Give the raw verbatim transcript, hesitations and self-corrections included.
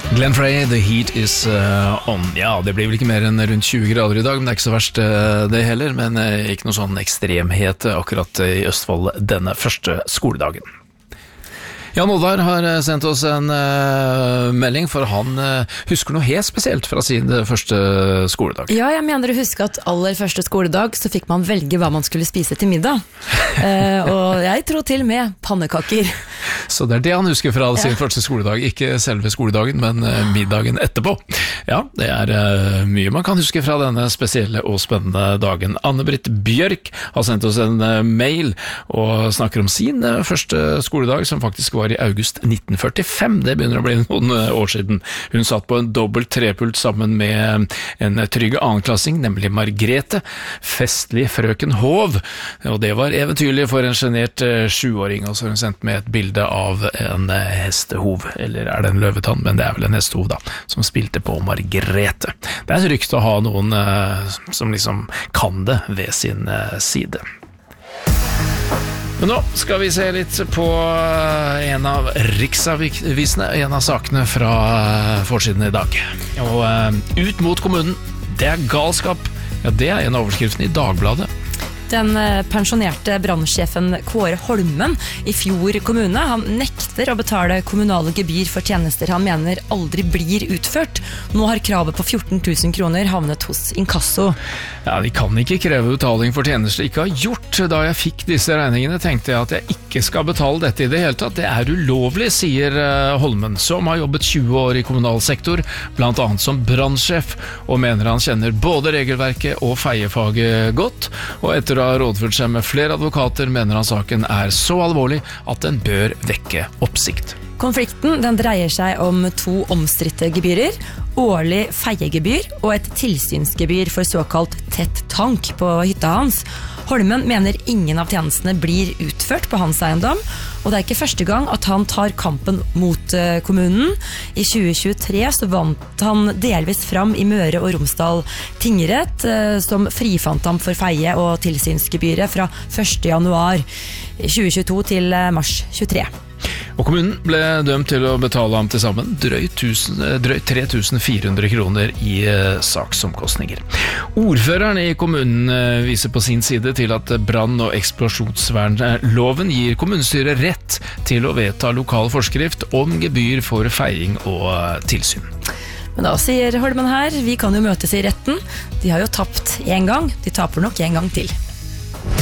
Glenn Frey, The Heat Is uh, On. Ja, det blir vel ikke mer enn rundt tjue grader i dag, men det er ikke så verst uh, det heller. Men uh, ikke noe sånn ekstremhet akkurat i Østfold denne første skoledagen. Jan Oddvar har sendt oss en uh, melding, for han uh, husker noe helt spesielt fra sin første skoledag. Ja, jeg mener å huske at aller første skoledag så fikk man velge hva man skulle spise til middag. uh, og jeg tror til med pannekaker. Så det er det han husker fra sin ja. første skoledag, ikke selve skoledagen, men uh, middagen etterpå. Ja, det er uh, mye man kan huske fra denne spesielle og spennende dagen. Anne-Britt Bjørk har sendt oss en uh, mail og snakker om sin uh, første skoledag, som faktisk var i august nitten førtifem. Det begynner å bli noen år siden. Hun satt på en dobbelt trepult sammen med en trygge annenklassing, nemlig Margrethe, festlig frøken Hov, og det var eventyrlig for en genert sjuåring. Og så har hun sendt med et bilde av en hestehov, eller er det en løvetann, men det er vel en hestehov da, som spilte på Margrethe. Det er trygt å ha noen som liksom kan det ved sin side. Men nå skal vi se litt på en av riksavisene, en av sakene fra forsiden i dag. Og uh, ut mot kommunen, det er galskap. Ja, det er en av overskriftene i Dagbladet. Den pensjonerte brannsjefen Kåre Holmen i Fjord kommune, han nekter å betale kommunale gebyr for tjenester han mener aldri blir utført. Nå har kravet på fjorten tusen kroner havnet hos Inkasso. Ja, vi kan ikke kreve betaling for tjenester ikke har gjort. Da jeg fikk disse regningene tenkte jeg at jeg ikke skal betale dette i det hele tatt. Det er ulovlig, sier Holmen, som har jobbet tjue år i kommunal sektor, blant annet som brannsjef, og mener han kjenner både regelverket og feiefaget godt, og etter å ha rådført seg med flere advokater mener han saken er så alvorlig at den bør vekke oppsikt. Konflikten den dreier seg om to omstridte gebyrer, årlig feiegebyr og et tilsynsgebyr for såkalt tett tank på hytta hans. Holmen mener ingen av tjenestene blir utført på hans eiendom, og det er ikke første gang at han tar kampen mot kommunen. I tjue tjuetre så vant han delvis fram i Møre og Romsdal tingrett, som frifant ham for feie og tilsynsgebyret fra første januar tjue tjueto til mars tjuetre. Og kommunen ble dømt til å betale ham til sammen drøyt, drøyt tre tusen fire hundre kroner i eh, saksomkostninger. Ordføreren i kommunen eh, viser på sin side til at brann- og eksplosjonsvernloven gir kommunestyret rett til å vedta lokal forskrift om gebyr for feiing og eh, tilsyn. Men da sier Holmen her, vi kan jo møtes i retten. De har jo tapt en gang, de taper nok en gang til.